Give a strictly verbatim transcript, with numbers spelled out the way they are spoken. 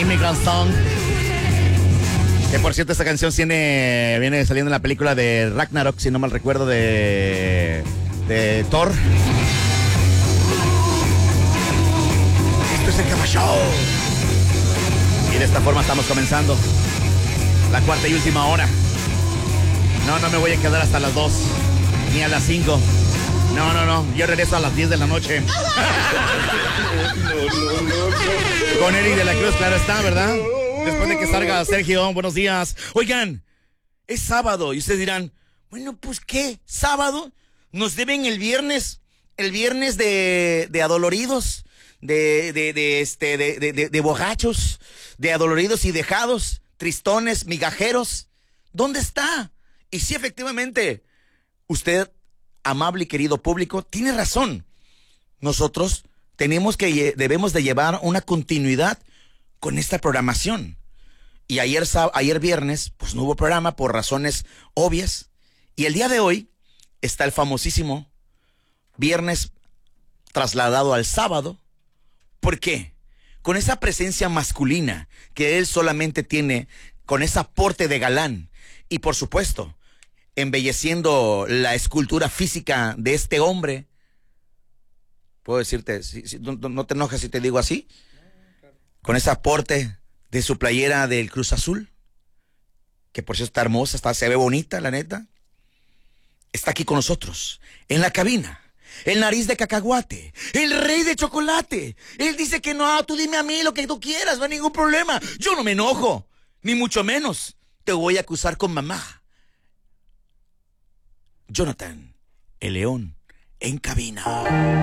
Immigrant Song. Que por cierto, esta canción tiene, viene saliendo en la película de Ragnarok, si no mal recuerdo, de, de Thor. Esto es el Cama Show. Y de esta forma estamos comenzando la cuarta y última hora. No, no me voy a quedar hasta las dos, ni a las cinco. No, no, no, yo regreso a las diez de la noche. No, no, no, no. Con Eric de la Cruz, claro está, ¿verdad? Después de que salga Sergio, buenos días. Oigan, es sábado y ustedes dirán, bueno, pues ¿qué? ¿Sábado? Nos deben el viernes, el viernes de, de adoloridos, de, de, de, este, de, de, de, de borrachos, de adoloridos y dejados, tristones, migajeros. ¿Dónde está? Y sí, efectivamente, usted, amable y querido público, tiene razón. Nosotros tenemos que, debemos de llevar una continuidad con esta programación. Y ayer, ayer viernes, pues no hubo programa por razones obvias. Y el día de hoy está el famosísimo viernes trasladado al sábado. ¿Por qué? Con esa presencia masculina que él solamente tiene, con ese aporte de galán. Y por supuesto, embelleciendo la escultura física de este hombre. ¿Puedo decirte? Si, si, no, no te enojas si te digo así. Con ese aporte de su playera del Cruz Azul, que por cierto está hermosa, está, se ve bonita, la neta. Está aquí con nosotros, en la cabina. El nariz de cacahuate, el rey de chocolate. Él dice que no, tú dime a mí lo que tú quieras, no hay ningún problema. Yo no me enojo, ni mucho menos. Te voy a acusar con mamá. Jonathan, el león, en cabina.